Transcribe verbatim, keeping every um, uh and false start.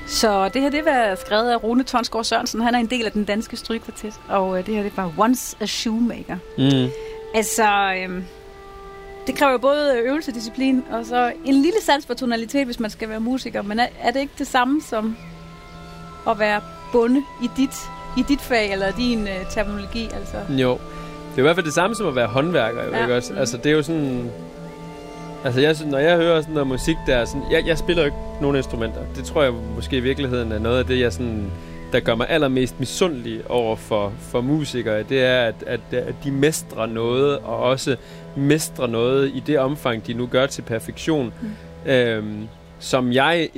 Så det her, det var skrevet af Rune Tonsgaard Sørensen. Han er en del af den danske strygekvartet, og øh, det her, det var Once a Shoemaker. Mm. Altså, øh, det kræver både øvelse, disciplin, og så en lille sans for tonalitet, hvis man skal være musiker. Men er, er det ikke det samme som at være bonde i dit, i dit fag, eller din øh, terminologi? Altså? Jo, det er i hvert fald det samme som at være håndværker, jo, ja. ikke også? Altså, det er jo sådan... Altså, jeg, når jeg hører sådan noget musik, der er sådan... Jeg, jeg spiller jo ikke nogen instrumenter. Det tror jeg måske i virkeligheden er noget af det, jeg sådan... der gør mig allermest misundelig over for, for musikere. Det er, at, at, at de mestrer noget, og også mestrer noget i det omfang, de nu gør til perfektion. Mm. Øhm, som jeg